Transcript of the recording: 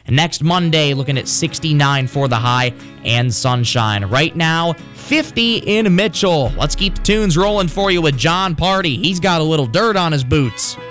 Next Monday, looking at 69 for the high and sunshine. Right now, 50 in Mitchell. Let's keep the tunes rolling for you with John Party. He's got a little dirt on his boots.